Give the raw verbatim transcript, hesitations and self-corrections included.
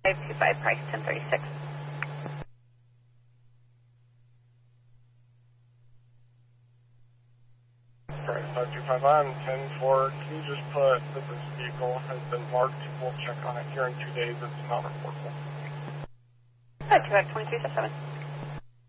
five two five, price ten thirty-six. Sorry, five two five on ten four. Can you just put that this vehicle has been marked? We'll check on it here in two days. It's not reportable. five two five, twenty-three seven.